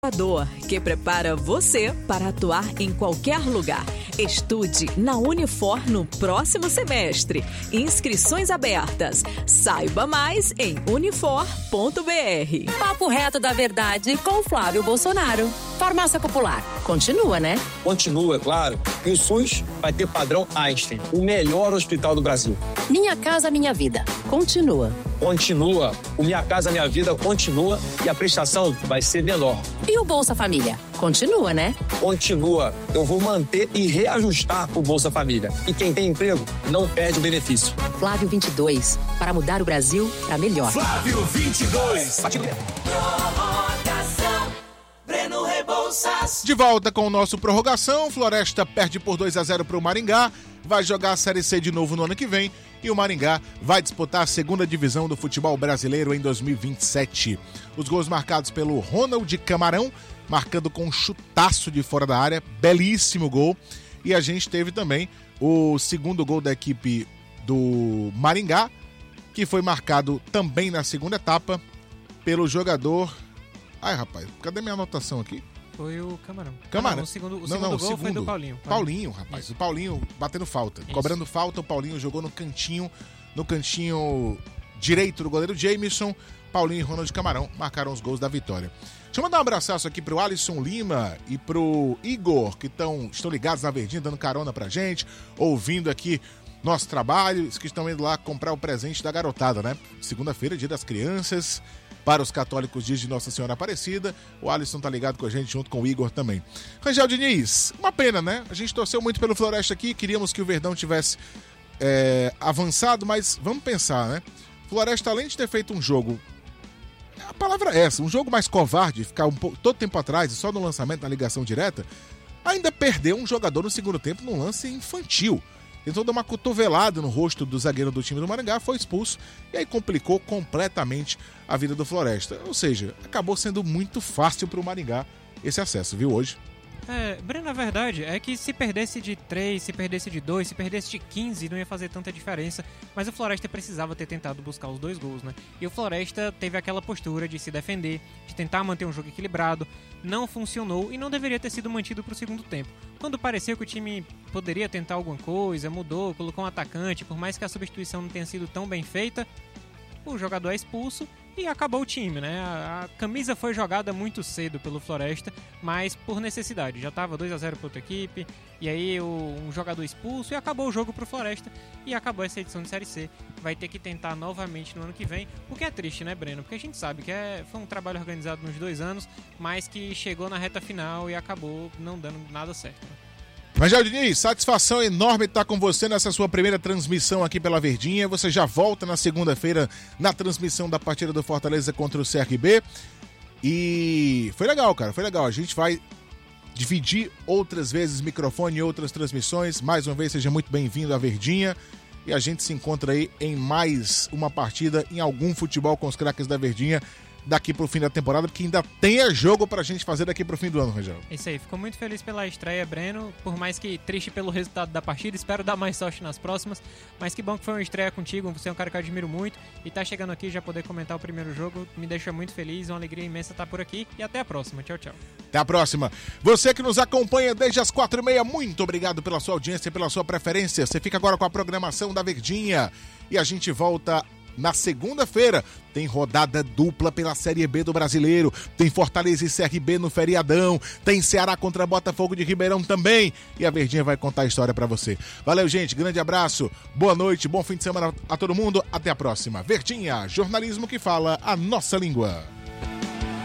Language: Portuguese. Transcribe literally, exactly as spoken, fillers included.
Que prepara você para atuar em qualquer lugar. Estude na Unifor no próximo semestre. Inscrições abertas. Saiba mais em unifor ponto br. Papo reto da verdade com Flávio Bolsonaro. Farmácia Popular. Continua, né? Continua, claro. E o SUS vai ter padrão Einstein, o melhor hospital do Brasil. Minha Casa Minha Vida. Continua. Continua. O Minha Casa Minha Vida continua e a prestação vai ser menor. E o Bolsa Família? Continua, né? Continua. Eu vou manter e reajustar o Bolsa Família. E quem tem emprego não perde o benefício. Flávio vinte e dois. Para mudar o Brasil para melhor. Flávio vinte e dois. Prorrogação. Breno Rebouças. De volta com o nosso Prorrogação. Floresta perde por dois a zero para o Maringá. Vai jogar a Série C de novo no ano que vem. E o Maringá vai disputar a segunda divisão do futebol brasileiro em dois mil e vinte e sete. Os gols marcados pelo Ronald Camarão, marcando com um chutaço de fora da área, belíssimo gol. E a gente teve também o segundo gol da equipe do Maringá, que foi marcado também na segunda etapa pelo jogador... Ai, rapaz, cadê minha anotação aqui? Foi o Camarão. Camarão. Ah, não, o segundo, o não, segundo não, gol segundo. foi do Paulinho. Paulinho, Paulinho rapaz. Isso. O Paulinho batendo falta. Isso. Cobrando falta, o Paulinho jogou no cantinho, no cantinho direito do goleiro Jameson. Paulinho e Ronald Camarão marcaram os gols da vitória. Deixa eu mandar um abraço aqui pro Alisson Lima e pro Igor, que tão, estão ligados na Verdinha, dando carona pra gente, ouvindo aqui nosso trabalho, que estão indo lá comprar o presente da garotada, né? Segunda-feira, dia das crianças. Para os católicos, dias de Nossa Senhora Aparecida. O Alisson tá ligado com a gente, junto com o Igor também. Rangel Diniz, uma pena, né? A gente torceu muito pelo Floresta aqui, queríamos que o Verdão tivesse é, avançado, mas vamos pensar, né? Floresta, além de ter feito um jogo, a palavra é essa, um jogo mais covarde, ficar um pouco, todo tempo atrás e só no lançamento, na ligação direta, ainda perdeu um jogador no segundo tempo num lance infantil. Tentou dar uma cotovelada no rosto do zagueiro do time do Maringá, foi expulso e aí complicou completamente a vida do Floresta. Ou seja, acabou sendo muito fácil para o Maringá esse acesso, viu, hoje? É, Breno, a verdade é que se perdesse de três, se perdesse de dois, se perdesse de quinze, não ia fazer tanta diferença, mas o Floresta precisava ter tentado buscar os dois gols, né? E o Floresta teve aquela postura de se defender, de tentar manter um jogo equilibrado, não funcionou e não deveria ter sido mantido para o segundo tempo. Quando pareceu que o time poderia tentar alguma coisa, mudou, colocou um atacante, por mais que a substituição não tenha sido tão bem feita, o jogador é expulso e acabou o time, né? A, a camisa foi jogada muito cedo pelo Floresta, mas por necessidade. Já estava dois a zero para outra equipe, e aí o, um jogador expulso e acabou o jogo pro Floresta e acabou essa edição de Série C. Vai ter que tentar novamente no ano que vem, o que é triste, né, Breno? Porque a gente sabe que é, foi um trabalho organizado nos dois anos, mas que chegou na reta final e acabou não dando nada certo, né? Rangel Diniz, satisfação enorme estar com você nessa sua primeira transmissão aqui pela Verdinha. Você já volta na segunda-feira na transmissão da partida do Fortaleza contra o C R B. E foi legal, cara, foi legal. A gente vai dividir outras vezes microfone e outras transmissões. Mais uma vez, seja muito bem-vindo à Verdinha. E a gente se encontra aí em mais uma partida em algum futebol com os craques da Verdinha daqui pro fim da temporada, porque ainda tem jogo pra gente fazer daqui pro fim do ano, Rangel. Isso aí, ficou muito feliz pela estreia, Breno, por mais que triste pelo resultado da partida, espero dar mais sorte nas próximas, mas que bom que foi uma estreia contigo, você é um cara que eu admiro muito, e tá chegando aqui já poder comentar o primeiro jogo, me deixa muito feliz, uma alegria imensa estar por aqui, e até a próxima, tchau, tchau. Até a próxima. Você que nos acompanha desde as quatro e meia, muito obrigado pela sua audiência, pela sua preferência, você fica agora com a programação da Verdinha, e a gente volta na segunda-feira. Tem rodada dupla pela Série B do Brasileiro, tem Fortaleza e C R B no feriadão, tem Ceará contra Botafogo de Ribeirão também, e a Verdinha vai contar a história pra você. Valeu, gente, grande abraço, boa noite, bom fim de semana a todo mundo, até a próxima. Verdinha, jornalismo que fala a nossa língua.